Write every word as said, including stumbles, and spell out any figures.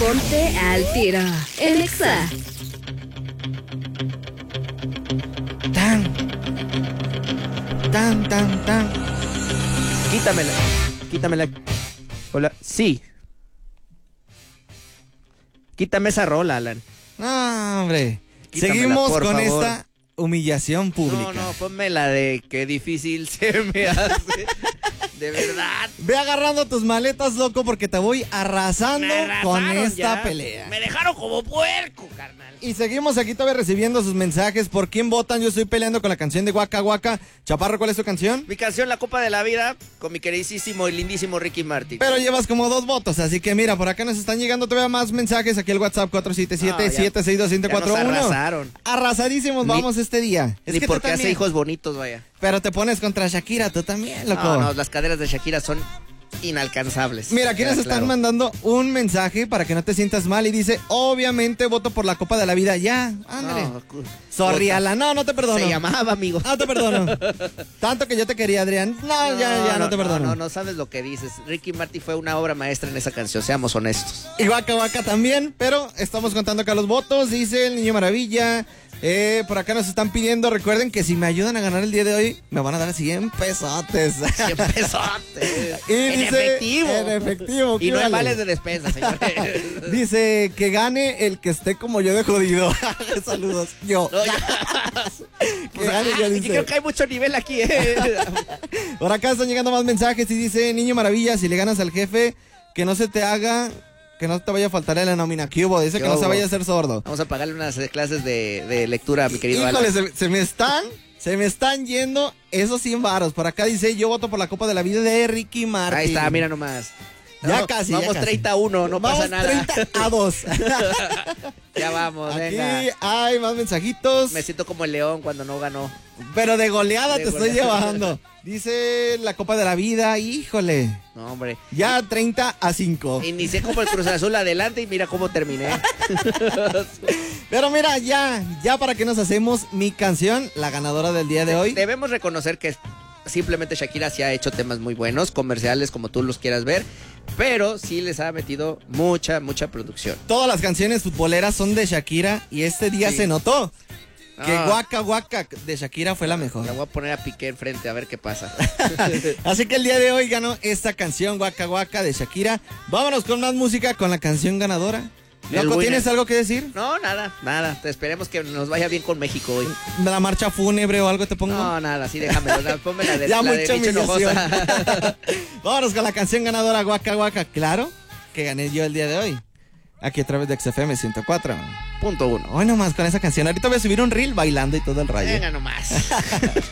Ponte al tiro. En Exa. Tan, tan, tan, tan. Quítamela, quítamela. Hola, sí. Quítame esa rola, Alan. No, hombre. Quítamela, Seguimos por con favor. esta humillación pública. No, no, ponme la de qué difícil se me hace. De verdad. Ve agarrando tus maletas, loco, porque te voy arrasando Me arrasaron con esta ya. pelea. Me dejaron como puerco, carnal. Y seguimos aquí todavía recibiendo sus mensajes. ¿Por quién votan? Yo estoy peleando con la canción de Waka Waka. Chaparro, ¿cuál es tu canción? Mi canción La Copa de la Vida con mi queridísimo y lindísimo Ricky Martin. Pero llevas como dos votos, así que mira, por acá nos están llegando todavía más mensajes. Aquí el WhatsApp cuatro siete siete, siete seis dos, siete cuatro uno. Ya nos arrasaron. Arrasadísimos Ni- vamos este día. Es Ni que tú porque hace también. hijos bonitos, vaya. Pero te pones contra Shakira, tú también, loco. No, no, las caderas de Shakira son inalcanzables. Mira, aquí Queda nos están claro. mandando un mensaje para que no te sientas mal y dice, obviamente voto por la Copa de la Vida. Ya, ándale. No, cu- Sorry, Vota. Alan, no, no te perdono. Se llamaba, amigo. No te perdono. Tanto que yo te quería, Adrián. No, ya, ya, no, te perdono. No, no, sabes lo que dices. Ricky Martin fue una obra maestra en esa canción, seamos honestos. Y Waka Waka también, pero estamos contando acá los votos. Dice el Niño Maravilla. Eh, por acá nos están pidiendo, recuerden que si me ayudan a ganar el día de hoy, me van a dar cien pesotes. cien pesotes. Y En dice, efectivo. En efectivo. Y ¿qué no hay vale? vales de despensa, señores. Dice que gane el que esté como yo de jodido. Saludos. Yo. No, ya. Que gane, yo, Yo dice. creo que hay mucho nivel aquí, eh. Por acá están llegando más mensajes y dice, Niño Maravilla, si le ganas al jefe, que no se te haga, que no te vaya a faltar en la nómina. ¿Qué hubo? Dice ¿Qué que no se hubo? vaya a hacer sordo. Vamos a pagarle unas eh, clases de, de lectura a mi querido Híjole, Alan. se, se me están, se me están yendo esos cien varos. Por acá dice, yo voto por la Copa de la Vida de Ricky Martin. Ahí está, mira nomás. Ya No, casi, Vamos ya casi. treinta a uno, no Vamos pasa nada. treinta a dos. Ya vamos, Aquí venga. hay más mensajitos. Me siento como el león cuando no ganó. Pero de goleada De te estoy goleada. llevando. Dice la Copa de la Vida, híjole. No, hombre. Ya treinta a cinco. Inicié como el Cruz Azul adelante y mira cómo terminé. Pero mira, ya, ya para qué nos hacemos mi canción, la ganadora del día de hoy. Debemos reconocer que simplemente Shakira sí ha hecho temas muy buenos, comerciales como tú los quieras ver, pero sí les ha metido mucha, mucha producción. Todas las canciones futboleras son de Shakira y este día Sí. se notó que Ah. Waka Waka de Shakira fue la mejor. La voy a poner a Piqué enfrente a ver qué pasa. Así que el día de hoy ganó esta canción Waka Waka de Shakira. Vámonos con más música con la canción ganadora. El Loco, winner. ¿tienes algo que decir? No, nada, nada. Te esperemos que nos vaya bien con México hoy. ¿La marcha fúnebre o algo te pongo? No, nada, sí, déjamelo. da- Ponme la de, Ya la de mucha Bicho humillación. Hinojosa. Vámonos con la canción ganadora Waka Waka. Claro que gané yo el día de hoy. Aquí a través de X F M ciento cuatro Punto uno. Hoy nomás con esa canción. Ahorita voy a subir un reel bailando y todo el rayo. Venga nomás.